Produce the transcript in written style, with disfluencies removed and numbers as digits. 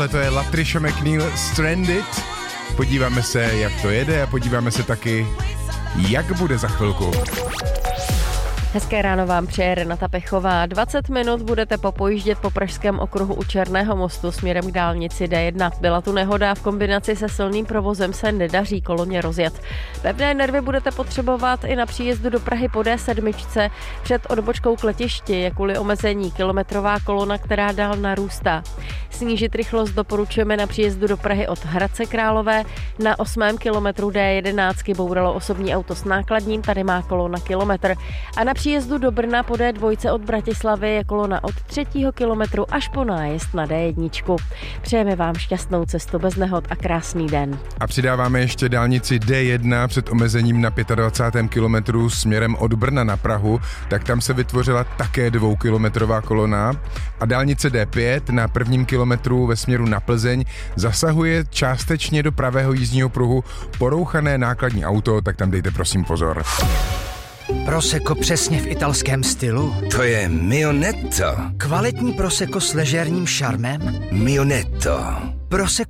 tohle to je Latricia McNeil Stranded. Podíváme se, jak to jede a podíváme se taky, jak bude za chvilku. Hezké ráno vám přeje Renata Pechová. 20 minut budete popojíždět po Pražském okruhu u Černého mostu směrem k dálnici D1. Byla tu nehoda, v kombinaci se silným provozem se nedaří koloně rozjet. Pevné nervy budete potřebovat i na příjezdu do Prahy po D7. Před odbočkou k letišti je kvůli omezení kilometrová kolona, která dál narůstá. Snížit rychlost doporučujeme na příjezdu do Prahy od Hradce Králové. Na 8. kilometru D11 bouralo osobní auto s nákladním, tady má kolona kilometr. A na příjezdu do Brna po D2 od Bratislavy je kolona od 3. kilometru až po nájezd na D1. Přejeme vám šťastnou cestu bez nehod a krásný den. A přidáváme ještě dálnici D1 před omezením na 25. kilometru směrem od Brna na Prahu, tak tam se vytvořila také 2kilometrová kolona. A dálnice D5 na 1. kilometru ve směru na Plzeň zasahuje částečně do pravého jízdního pruhu porouchané nákladní auto, tak tam dejte prosím pozor. Prosecco přesně v italském stylu? To je Mionetto. Kvalitní prosecco s ležérním šarmem? Mionetto. Prosecco